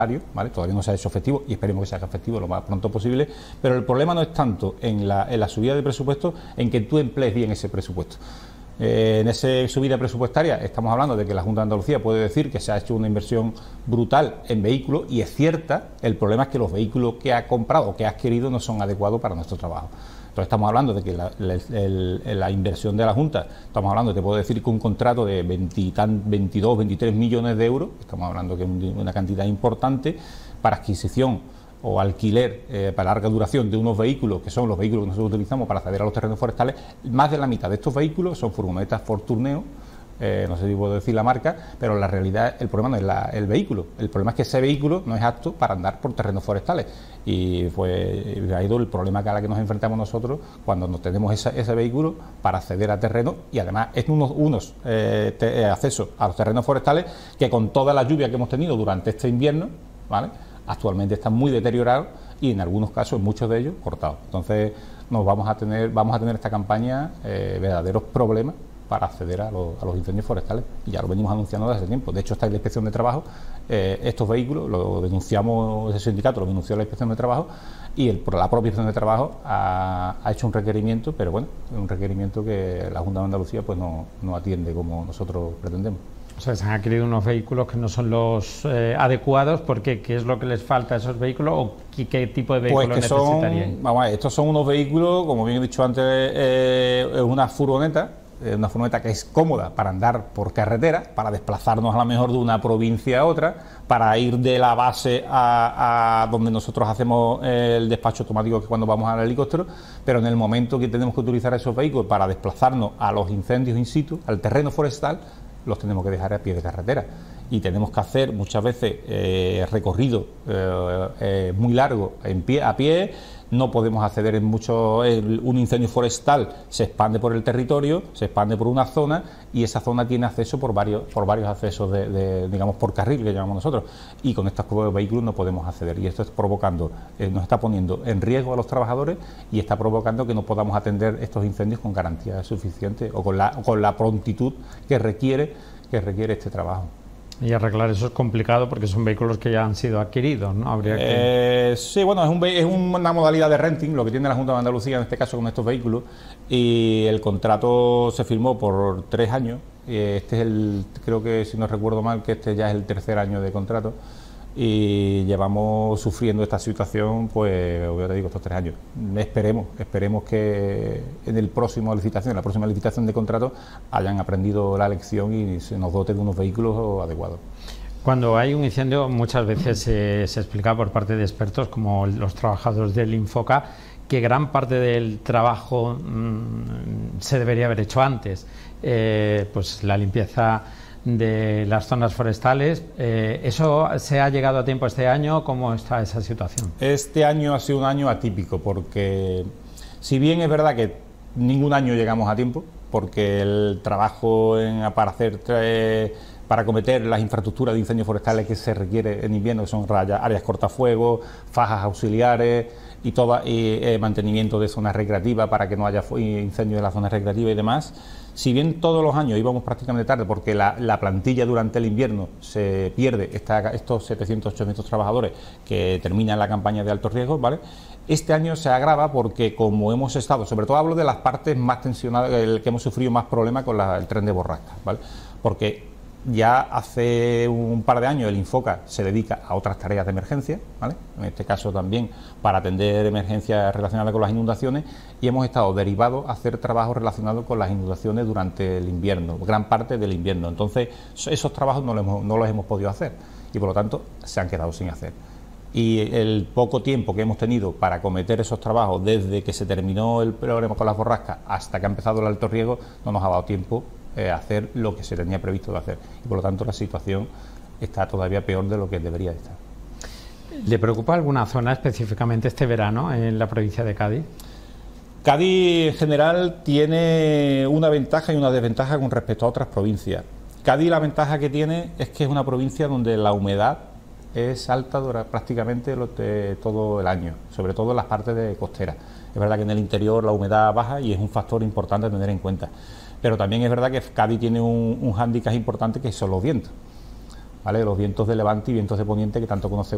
¿vale? Todavía no se ha hecho efectivo y esperemos que se haga efectivo lo más pronto posible, pero el problema no es tanto en la subida de presupuesto, en que tú emplees bien ese presupuesto. En esa subida presupuestaria estamos hablando de que la Junta de Andalucía puede decir que se ha hecho una inversión brutal en vehículos y es cierta. El problema es que los vehículos que ha comprado o que ha adquirido no son adecuados para nuestro trabajo. Entonces estamos hablando de que la inversión de la Junta, estamos hablando, te puedo decir que un contrato de 22, 23 millones de euros, estamos hablando que es una cantidad importante para adquisición o alquiler para larga duración de unos vehículos, que son los vehículos que nosotros utilizamos para acceder a los terrenos forestales. Más de la mitad de estos vehículos son furgonetas Ford Tourneo, no sé si puedo decir la marca, pero la realidad, el problema no es el vehículo, el problema es que ese vehículo no es apto para andar por terrenos forestales, y pues ha ido el problema a la que nos enfrentamos nosotros cuando no tenemos ese vehículo para acceder a terrenos, y además es unos accesos a los terrenos forestales que con toda la lluvia que hemos tenido durante este invierno, ¿vale?, actualmente están muy deteriorados y en algunos casos, en muchos de ellos, cortados. Entonces vamos a tener esta campaña verdaderos problemas para acceder a los incendios forestales, y ya lo venimos anunciando desde hace tiempo. De hecho, está en la Inspección de Trabajo, estos vehículos, lo denunciamos, ese sindicato lo denunció la Inspección de Trabajo, y la propia Inspección de Trabajo ha hecho un requerimiento, pero bueno, un requerimiento que la Junta de Andalucía pues no atiende como nosotros pretendemos. O sea, se han adquirido unos vehículos que no son los adecuados, porque ¿qué es lo que les falta a esos vehículos o qué tipo de vehículos necesitarían? Vamos a ver, estos son unos vehículos, como bien he dicho antes, es una furgoneta que es cómoda para andar por carretera, para desplazarnos a lo mejor de una provincia a otra, para ir de la base a donde nosotros hacemos el despacho automático, que es cuando vamos al helicóptero, pero en el momento que tenemos que utilizar esos vehículos para desplazarnos a los incendios in situ, al terreno forestal, los tenemos que dejar a pie de carretera, y tenemos que hacer muchas veces recorrido muy largo a pie. No podemos acceder en mucho. Un incendio forestal se expande por el territorio, se expande por una zona, y esa zona tiene acceso por varios accesos digamos, por carril, que llamamos nosotros, y con estos vehículos no podemos acceder, y esto es provocando, nos está poniendo en riesgo a los trabajadores, y está provocando que no podamos atender estos incendios con garantías suficientes o con la prontitud que requiere este trabajo. Y arreglar eso es complicado porque son vehículos que ya han sido adquiridos, ¿no? Habría que... Sí, bueno, es una modalidad de renting lo que tiene la Junta de Andalucía en este caso con estos vehículos, y el contrato se firmó por 3 años. Este es creo que, si no recuerdo mal, que este ya es el 3er año de contrato, y llevamos sufriendo esta situación, pues ya te digo, estos 3 años. Esperemos que en la próxima licitación de contrato hayan aprendido la lección y se nos dote de unos vehículos adecuados. Cuando hay un incendio, muchas veces se explica por parte de expertos, como los trabajadores del Infoca, que gran parte del trabajo se debería haber hecho antes. Pues la limpieza de las zonas forestales. ¿Eso se ha llegado a tiempo este año? ¿Cómo está esa situación? Este año ha sido un año atípico, porque si bien es verdad que ningún año llegamos a tiempo, porque el trabajo para acometer las infraestructuras de incendios forestales que se requiere en invierno, que son áreas cortafuegos, fajas auxiliares y mantenimiento de zonas recreativas para que no haya incendios en las zonas recreativas y demás. Si bien todos los años íbamos prácticamente tarde, porque la plantilla durante el invierno se pierde, estos 700, 800 trabajadores que terminan la campaña de alto riesgo, ¿vale? Este año se agrava porque, como hemos estado, sobre todo hablo de las partes más tensionadas, el que hemos sufrido más problemas con el tren de borrasca, ¿vale? Porque ya hace un par de años el Infoca se dedica a otras tareas de emergencia, ¿vale? En este caso también para atender emergencias relacionadas con las inundaciones, y hemos estado derivados a hacer trabajos relacionados con las inundaciones durante el invierno, gran parte del invierno. Entonces esos trabajos no los hemos podido hacer, y por lo tanto se han quedado sin hacer. Y el poco tiempo que hemos tenido para acometer esos trabajos, desde que se terminó el problema con las borrascas hasta que ha empezado el alto riesgo, no nos ha dado tiempo hacer lo que se tenía previsto de hacer, y por lo tanto la situación está todavía peor de lo que debería estar. ¿Le preocupa alguna zona específicamente este verano en la provincia de Cádiz? Cádiz en general tiene una ventaja y una desventaja con respecto a otras provincias. Cádiz, la ventaja que tiene es que es una provincia donde la humedad es alta prácticamente todo el año, sobre todo en las partes costeras. Es verdad que en el interior la humedad baja y es un factor importante a tener en cuenta. Pero también es verdad que Cádiz tiene un hándicap importante, que son los vientos, ¿vale? Los vientos de levante y vientos de poniente, que tanto conocemos